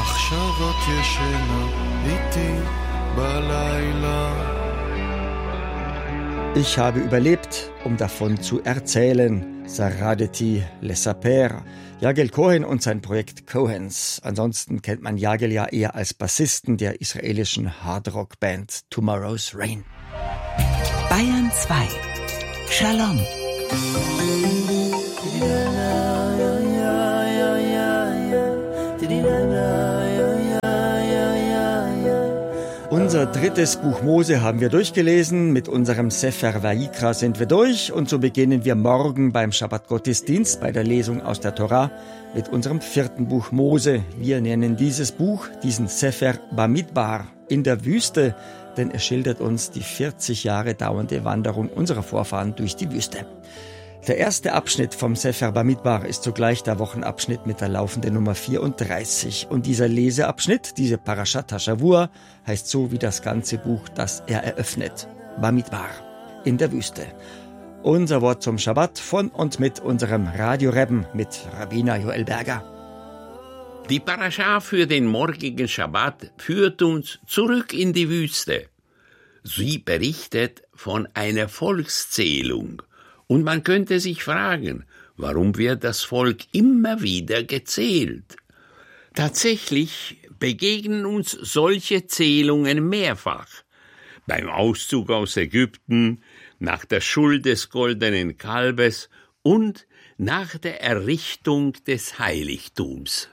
עכשיו את ישנה איתי בלילה. Ich habe überlebt, um davon zu erzählen. Saradeti Lesaper. Yagel Cohen und sein Projekt Cohens. Ansonsten kennt man Yagel ja eher als Bassisten der israelischen Hardrock-Band Tomorrow's Rain. Bayern 2. Shalom. Unser drittes Buch Mose haben wir durchgelesen, mit unserem Sefer Vayikra sind wir durch und so beginnen wir morgen beim Schabbat-Gottesdienst bei der Lesung aus der Torah mit unserem vierten Buch Mose. Wir nennen dieses Buch, diesen Sefer Bamidbar, in der Wüste, denn es schildert uns die 40 Jahre dauernde Wanderung unserer Vorfahren durch die Wüste. Der erste Abschnitt vom Sefer Bamidbar ist zugleich der Wochenabschnitt mit der laufenden Nummer 34. Und dieser Leseabschnitt, diese Parashat HaShavua, heißt so wie das ganze Buch, das er eröffnet. Bamidbar, in der Wüste. Unser Wort zum Schabbat von und mit unserem Radio-Rebben, mit Rabbiner Joel Berger. Die Parascha für den morgigen Schabbat führt uns zurück in die Wüste. Sie berichtet von einer Volkszählung. Und man könnte sich fragen, warum wird das Volk immer wieder gezählt? Tatsächlich begegnen uns solche Zählungen mehrfach. Beim Auszug aus Ägypten, nach der Schuld des goldenen Kalbes und nach der Errichtung des Heiligtums.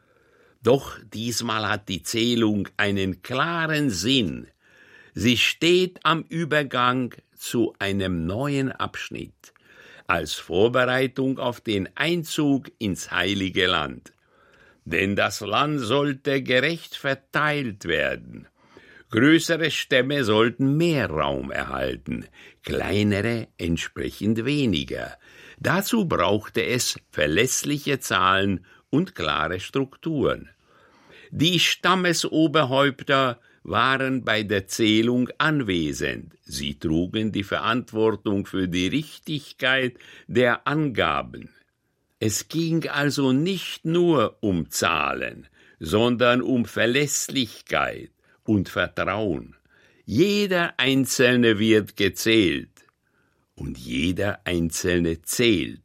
Doch diesmal hat die Zählung einen klaren Sinn. Sie steht am Übergang zu einem neuen Abschnitt, als Vorbereitung auf den Einzug ins Heilige Land. Denn das Land sollte gerecht verteilt werden. Größere Stämme sollten mehr Raum erhalten, kleinere entsprechend weniger. Dazu brauchte es verlässliche Zahlen und klare Strukturen. Die Stammesoberhäupter waren bei der Zählung anwesend. Sie trugen die Verantwortung für die Richtigkeit der Angaben. Es ging also nicht nur um Zahlen, sondern um Verlässlichkeit und Vertrauen. Jeder Einzelne wird gezählt und jeder Einzelne zählt.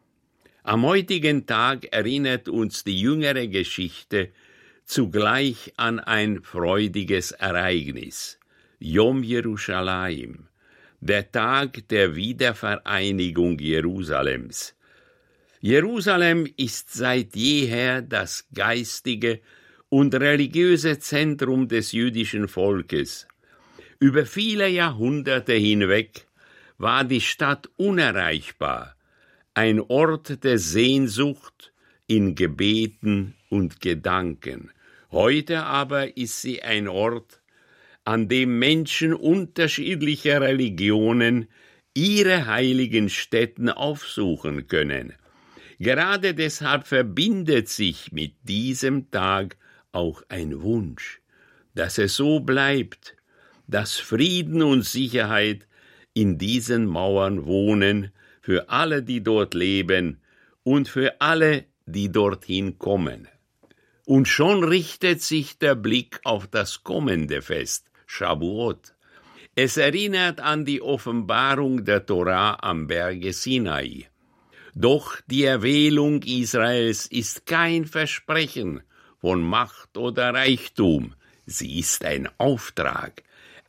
Am heutigen Tag erinnert uns die jüngere Geschichte zugleich an ein freudiges Ereignis, Yom Yerushalayim, der Tag der Wiedervereinigung Jerusalems. Jerusalem ist seit jeher das geistige und religiöse Zentrum des jüdischen Volkes. Über viele Jahrhunderte hinweg war die Stadt unerreichbar, ein Ort der Sehnsucht in Gebeten und Gedanken. Heute aber ist sie ein Ort, an dem Menschen unterschiedlicher Religionen ihre heiligen Stätten aufsuchen können. Gerade deshalb verbindet sich mit diesem Tag auch ein Wunsch, dass es so bleibt, dass Frieden und Sicherheit in diesen Mauern wohnen, für alle, die dort leben und für alle, die dorthin kommen. Und schon richtet sich der Blick auf das kommende Fest, Shavuot. Es erinnert an die Offenbarung der Torah am Berge Sinai. Doch die Erwählung Israels ist kein Versprechen von Macht oder Reichtum. Sie ist ein Auftrag,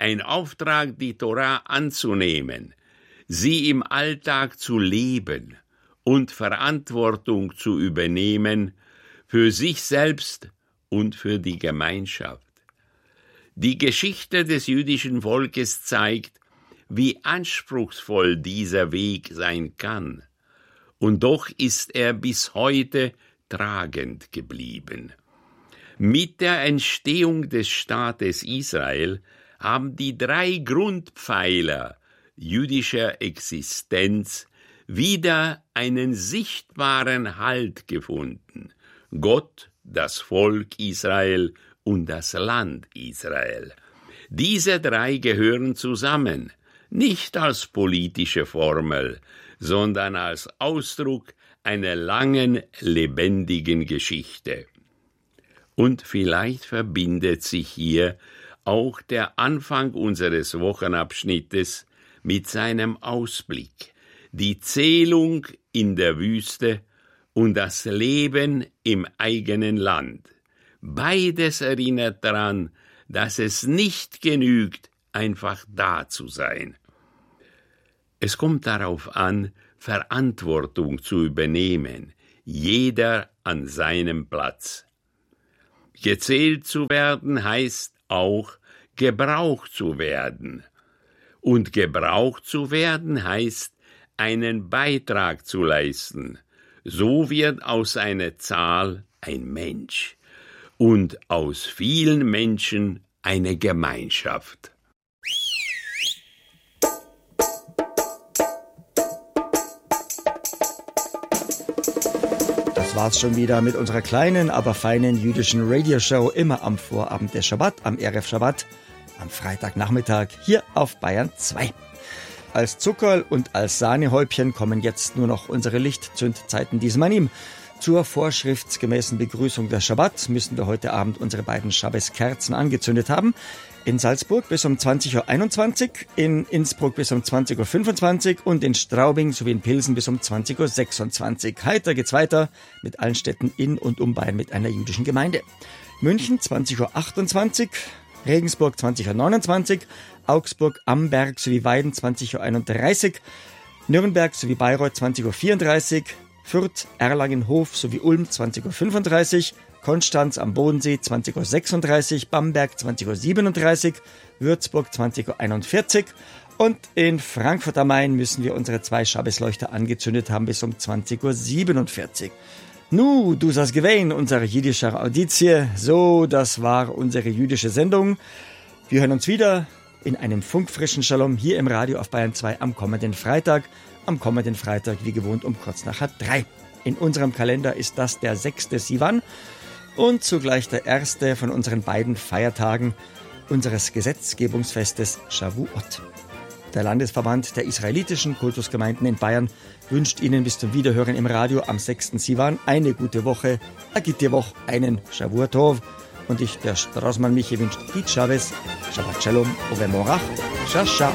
die Torah anzunehmen, sie im Alltag zu leben und Verantwortung zu übernehmen für sich selbst und für die Gemeinschaft. Die Geschichte des jüdischen Volkes zeigt, wie anspruchsvoll dieser Weg sein kann. Und doch ist er bis heute tragend geblieben. Mit der Entstehung des Staates Israel haben die 3 Grundpfeiler jüdischer Existenz wieder einen sichtbaren Halt gefunden. Gott, das Volk Israel und das Land Israel. Diese 3 gehören zusammen, nicht als politische Formel, sondern als Ausdruck einer langen, lebendigen Geschichte. Und vielleicht verbindet sich hier auch der Anfang unseres Wochenabschnittes mit seinem Ausblick, die Zählung in der Wüste und das Leben im eigenen Land. Beides erinnert daran, dass es nicht genügt, einfach da zu sein. Es kommt darauf an, Verantwortung zu übernehmen, jeder an seinem Platz. Gezählt zu werden heißt auch, gebraucht zu werden. Und gebraucht zu werden heißt, einen Beitrag zu leisten. So wird aus einer Zahl ein Mensch und aus vielen Menschen eine Gemeinschaft. Das war's schon wieder mit unserer kleinen, aber feinen jüdischen Radioshow, immer am Vorabend des Schabbat, am Erev Shabbat, am Freitagnachmittag, hier auf Bayern 2. Als Zuckerl und als Sahnehäubchen kommen jetzt nur noch unsere Lichtzündzeiten Dismanim. Zur vorschriftsgemäßen Begrüßung des Schabbat müssen wir heute Abend unsere beiden Schabbeskerzen angezündet haben. In Salzburg bis um 20.21 Uhr, in Innsbruck bis um 20.25 Uhr und in Straubing sowie in Pilsen bis um 20.26 Uhr. Heiter geht's weiter mit allen Städten in und um Bayern mit einer jüdischen Gemeinde. München 20.28 Uhr, Regensburg 20.29 Uhr, Augsburg, Amberg sowie Weiden 20.31 Uhr, Nürnberg sowie Bayreuth 20.34 Uhr, Fürth, Erlangen, Hof sowie Ulm 20.35 Uhr, Konstanz am Bodensee 20.36 Uhr, Bamberg 20.37 Uhr, Würzburg 20.41 Uhr und in Frankfurt am Main müssen wir unsere 2 Schabbesleuchter angezündet haben bis um 20.47 Uhr. Nu, du hast gewähnt, unsere jüdische Auditie. So, das war unsere jüdische Sendung. Wir hören uns wieder in einem funkfrischen Shalom hier im Radio auf Bayern 2 am kommenden Freitag. Am kommenden Freitag, wie gewohnt, um kurz nach 3. In unserem Kalender ist das der 6. Sivan und zugleich der erste von unseren beiden Feiertagen unseres Gesetzgebungsfestes Shavuot. Der Landesverband der israelitischen Kultusgemeinden in Bayern wünscht Ihnen bis zum Wiederhören im Radio am 6. Sivan eine gute Woche, agite Woche, einen Shavuot Tov. Und ich, der Straßmann Michi, wünscht Git Shabbos, Shabbat Shalom, Ove Morach, Shasha.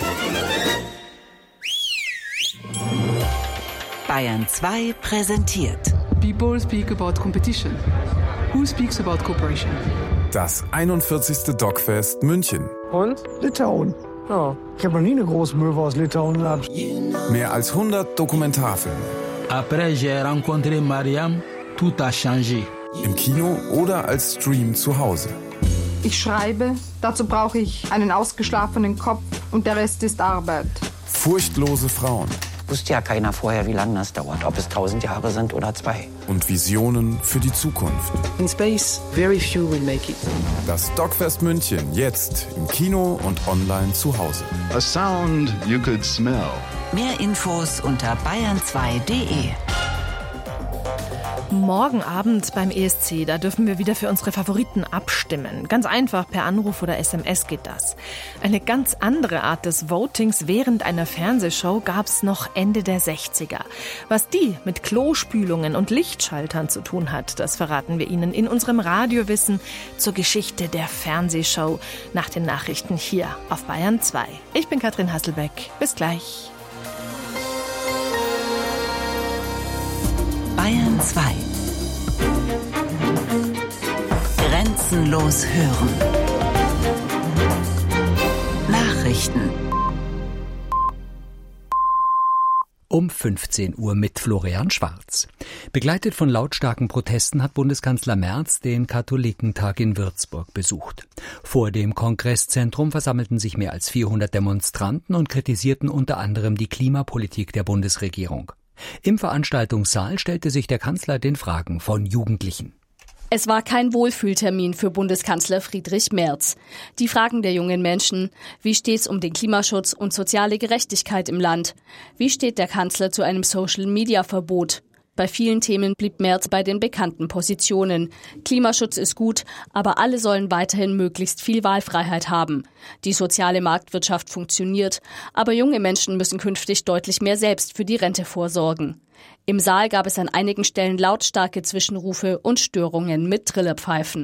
Bayern 2 präsentiert. People speak about competition. Who speaks about cooperation? Das 41. Dogfest München. Und? Litauen. Ja, ich habe noch nie eine große Möwe aus Litauen gehabt. Mehr als 100 Dokumentarfilme. Après j'ai rencontré Mariam, tout a changé. Im Kino oder als Stream zu Hause. Ich schreibe, dazu brauche ich einen ausgeschlafenen Kopf und der Rest ist Arbeit. Furchtlose Frauen. Wusste ja keiner vorher, wie lange das dauert, ob es 1000 Jahre sind oder 2. Und Visionen für die Zukunft. In space, very few will make it. Das Dogfest München, jetzt im Kino und online zu Hause. A sound you could smell. Mehr Infos unter bayern2.de. Morgen Abend beim ESC, da dürfen wir wieder für unsere Favoriten abstimmen. Ganz einfach, per Anruf oder SMS geht das. Eine ganz andere Art des Votings während einer Fernsehshow gab's noch Ende der 60er. Was die mit Klospülungen und Lichtschaltern zu tun hat, das verraten wir Ihnen in unserem Radiowissen zur Geschichte der Fernsehshow nach den Nachrichten hier auf Bayern 2. Ich bin Katrin Hasselbeck. Bis gleich. Bayern 2. Grenzenlos hören. Nachrichten. Um 15 Uhr mit Florian Schwarz. Begleitet von lautstarken Protesten hat Bundeskanzler Merz den Katholikentag in Würzburg besucht. Vor dem Kongresszentrum versammelten sich mehr als 400 Demonstranten und kritisierten unter anderem die Klimapolitik der Bundesregierung. Im Veranstaltungssaal stellte sich der Kanzler den Fragen von Jugendlichen. Es war kein Wohlfühltermin für Bundeskanzler Friedrich Merz. Die Fragen der jungen Menschen: Wie steht's um den Klimaschutz und soziale Gerechtigkeit im Land? Wie steht der Kanzler zu einem Social-Media-Verbot? Bei vielen Themen blieb Merz bei den bekannten Positionen. Klimaschutz ist gut, aber alle sollen weiterhin möglichst viel Wahlfreiheit haben. Die soziale Marktwirtschaft funktioniert, aber junge Menschen müssen künftig deutlich mehr selbst für die Rente vorsorgen. Im Saal gab es an einigen Stellen lautstarke Zwischenrufe und Störungen mit Trillerpfeifen.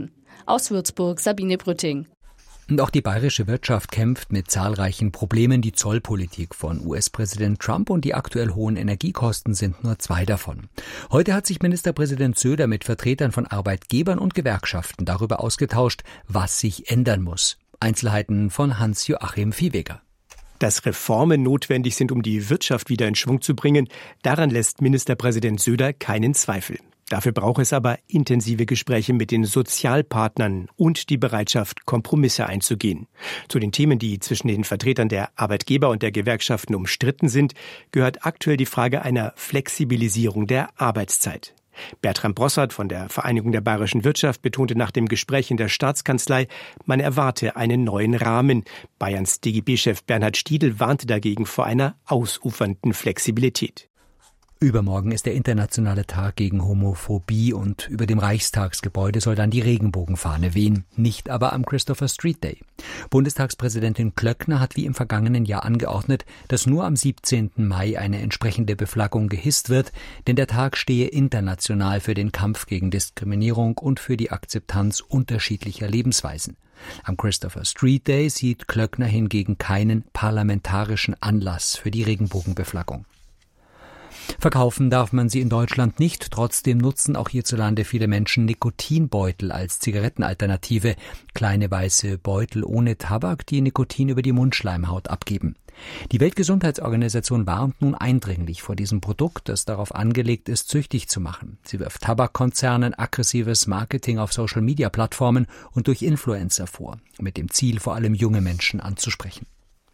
Aus Würzburg Sabine Brütting. Und auch die bayerische Wirtschaft kämpft mit zahlreichen Problemen. Die Zollpolitik von US-Präsident Trump und die aktuell hohen Energiekosten sind nur zwei davon. Heute hat sich Ministerpräsident Söder mit Vertretern von Arbeitgebern und Gewerkschaften darüber ausgetauscht, was sich ändern muss. Einzelheiten von Hans-Joachim Viehweger. Dass Reformen notwendig sind, um die Wirtschaft wieder in Schwung zu bringen, daran lässt Ministerpräsident Söder keinen Zweifel. Dafür braucht es aber intensive Gespräche mit den Sozialpartnern und die Bereitschaft, Kompromisse einzugehen. Zu den Themen, die zwischen den Vertretern der Arbeitgeber und der Gewerkschaften umstritten sind, gehört aktuell die Frage einer Flexibilisierung der Arbeitszeit. Bertram Brossard von der Vereinigung der Bayerischen Wirtschaft betonte nach dem Gespräch in der Staatskanzlei, man erwarte einen neuen Rahmen. Bayerns DGB-Chef Bernhard Stiedl warnte dagegen vor einer ausufernden Flexibilität. Übermorgen ist der internationale Tag gegen Homophobie und über dem Reichstagsgebäude soll dann die Regenbogenfahne wehen, nicht aber am Christopher Street Day. Bundestagspräsidentin Klöckner hat wie im vergangenen Jahr angeordnet, dass nur am 17. Mai eine entsprechende Beflaggung gehisst wird, denn der Tag stehe international für den Kampf gegen Diskriminierung und für die Akzeptanz unterschiedlicher Lebensweisen. Am Christopher Street Day sieht Klöckner hingegen keinen parlamentarischen Anlass für die Regenbogenbeflaggung. Verkaufen darf man sie in Deutschland nicht, trotzdem nutzen auch hierzulande viele Menschen Nikotinbeutel als Zigarettenalternative, kleine weiße Beutel ohne Tabak, die Nikotin über die Mundschleimhaut abgeben. Die Weltgesundheitsorganisation warnt nun eindringlich vor diesem Produkt, das darauf angelegt ist, süchtig zu machen. Sie wirft Tabakkonzernen aggressives Marketing auf Social-Media-Plattformen und durch Influencer vor, mit dem Ziel, vor allem junge Menschen anzusprechen.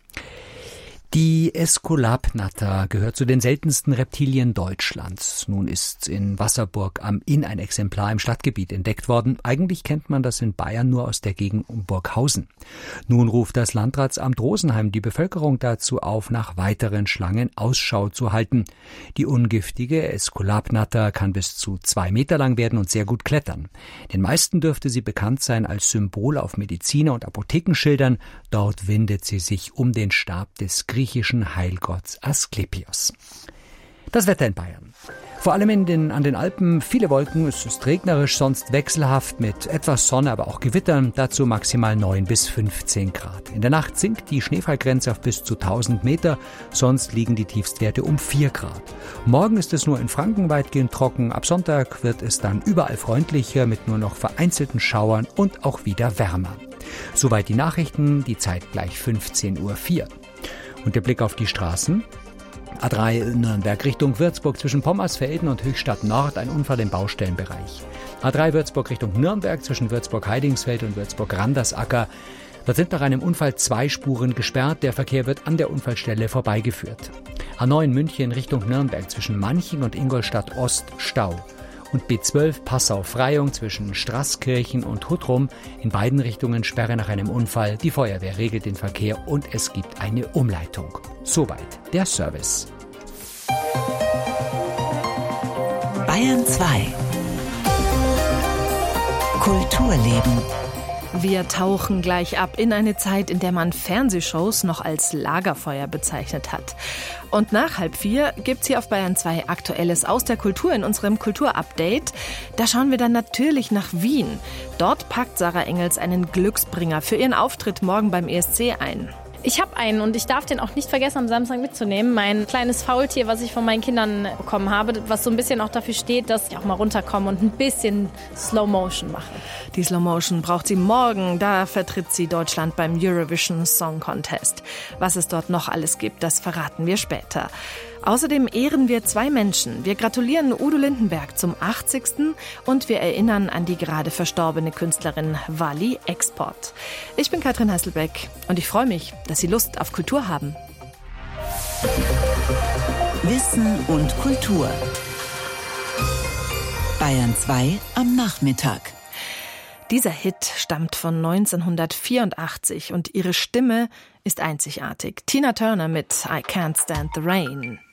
Die Äskulapnatter gehört zu den seltensten Reptilien Deutschlands. Nun ist in Wasserburg am Inn ein Exemplar im Stadtgebiet entdeckt worden. Eigentlich kennt man das in Bayern nur aus der Gegend um Burghausen. Nun ruft das Landratsamt Rosenheim die Bevölkerung dazu auf, nach weiteren Schlangen Ausschau zu halten. Die ungiftige Äskulapnatter kann bis zu 2 Meter lang werden und sehr gut klettern. Den meisten dürfte sie bekannt sein als Symbol auf Mediziner- und Apothekenschildern. Dort windet sie sich um den Stab des griechischen Heilgotts Asklepios. Das Wetter in Bayern. Vor allem an den Alpen viele Wolken, es ist regnerisch, sonst wechselhaft mit etwas Sonne, aber auch Gewittern, dazu maximal 9 bis 15 Grad. In der Nacht sinkt die Schneefallgrenze auf bis zu 1000 Meter, sonst liegen die Tiefstwerte um 4 Grad. Morgen ist es nur in Franken weitgehend trocken, ab Sonntag wird es dann überall freundlicher mit nur noch vereinzelten Schauern und auch wieder wärmer. Soweit die Nachrichten, die Zeit gleich 15:04 Uhr. Und der Blick auf die Straßen. A3 Nürnberg Richtung Würzburg zwischen Pommersfelden und Höchstadt Nord, ein Unfall im Baustellenbereich. A3 Würzburg Richtung Nürnberg zwischen Würzburg-Heidingsfeld und Würzburg-Randersacker. Dort sind nach einem Unfall 2 Spuren gesperrt. Der Verkehr wird an der Unfallstelle vorbeigeführt. A9 München Richtung Nürnberg zwischen Manching und Ingolstadt Ost Stau. Und B12 Passau-Freyung zwischen Straßkirchen und Huttrum. In beiden Richtungen Sperre nach einem Unfall. Die Feuerwehr regelt den Verkehr und es gibt eine Umleitung. Soweit der Service. Bayern 2 Kulturleben. Wir tauchen gleich ab in eine Zeit, in der man Fernsehshows noch als Lagerfeuer bezeichnet hat. Und nach 3:30 gibt's hier auf Bayern 2 Aktuelles aus der Kultur in unserem Kulturupdate. Da schauen wir dann natürlich nach Wien. Dort packt Sarah Engels einen Glücksbringer für ihren Auftritt morgen beim ESC ein. Ich habe einen und ich darf den auch nicht vergessen, am Samstag mitzunehmen. Mein kleines Faultier, was ich von meinen Kindern bekommen habe, was so ein bisschen auch dafür steht, dass ich auch mal runterkomme und ein bisschen Slow Motion mache. Die Slow Motion braucht sie morgen. Da vertritt sie Deutschland beim Eurovision Song Contest. Was es dort noch alles gibt, das verraten wir später. Außerdem ehren wir 2 Menschen. Wir gratulieren Udo Lindenberg zum 80. und wir erinnern an die gerade verstorbene Künstlerin Wally Export. Ich bin Katrin Hasselbeck und ich freue mich, dass Sie Lust auf Kultur haben. Wissen und Kultur. Bayern 2 am Nachmittag. Dieser Hit stammt von 1984 und ihre Stimme ist einzigartig. Tina Turner mit I Can't Stand the Rain.